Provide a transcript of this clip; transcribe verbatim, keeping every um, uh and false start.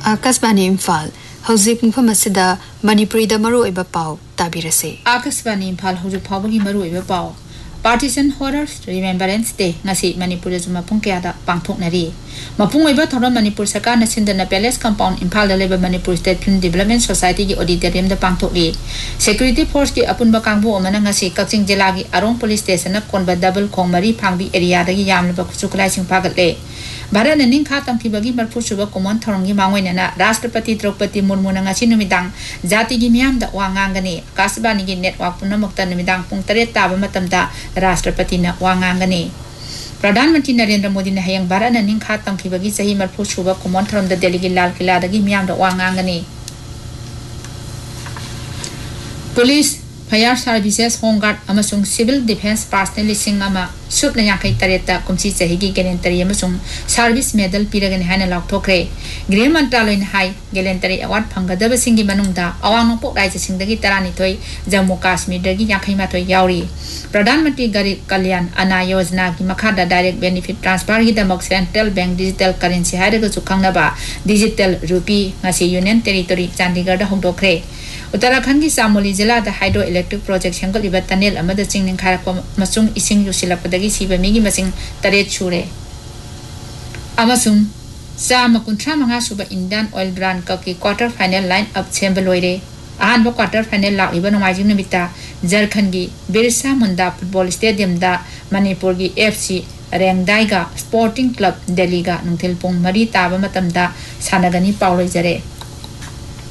आकाशवाणी इम्फाल हौजिक मुफम असिदा मणिपुरीदा मरुओइबा पाउ ताबिरसे आकाशवाणी इम्फाल हौजिक फावबगी मरुओइबा पाउ partition horrors remembrance day ngasi Manipur जुमा पुंग कयादा पांगथोकनरी मपुंग ओइबा थोरम मणिपुर सरकार नसिंदना पैलेस कंपाउंड इम्फाल लेबा Manipur state film development society की ऑडिटोरियम दा पांगथोकली सिक्योरिटी फोर्स की अपुनबा कांगबो अमना ngasi कक्चिंग जिला की Arong police station कोनबा double खोंगमरी फांगबी area दगी यामलबा खुचुखलाइ सिंग फागतले भारत निंखा तंखिबगी मरफुसुबा कोमन थोरंगी मांगोइना राष्ट्रपति द्रौपदी मुर्मू ngasi numitang जाति की मियाम दा वांगांगनी आकाशवाणी की नेटवर्क पुनमक्ता numitang पुंग तरेट ताबा मतमदा राष्ट्रपति न वांगांगनी प्रधानमंत्री नरेंद्र मोदी ने हयंग भारत निंखा तंखिबगी सही मरफुसुबा कोमन थोरम दा दिल्ली की लाल किला दगी मियाम दा वांगांगनी police fire services home guard अमसुंग civil defence personnel लिसिंग अमा सुपना यांखै तरेता कुमसी चहिगी गेलेंटरी अमसुंग सर्विस मेडल पिरगन हाना लाउथोखरे गृह मंत्रालय ने हाई गेलेंटरी अवार्ड फंगदब सिंगी मनुंगदा अवांग नोपक राज्य सिंगदगी तरानिथोय जम्मू कश्मीर दगी यांखै माथोय यावरी प्रधानमंत्री गरीब कल्याण अन्न योजना की मखादा डायरेक्ट बेनिफिट ट्रांसफर की दमक central bank digital currency हाइरग सुखंगनबा digital rupee ngasi union territory Chandigarh होंदोखरे Uttarakhand की चामोली जिला दा हाइड्रो इलेक्ट्रिक प्रोजेक्ट सेंगलिबा टनेल अमदा चिंगनिंग खारप मसुंग इसिंग युसिलपदगी सिबा मिगी मसिंग तरेत छुरे अमसुंग चामा कुंथ्रा मंगा सुबा इंडियन ऑयल ब्रांड कप की quarter final line up सेंब लोइरे अहानबा quarter final Laiba नोमाइजिंग Namita Jharkhand की बिरसा मुंडा फुटबॉल स्टेडियम दा मणिपुर की एफसी रेंगदाइगा स्पोर्टिंग क्लब दिल्ली गा नुंथेल पुंग मरी ताबा मतमदा सानगनी पाउलैजरे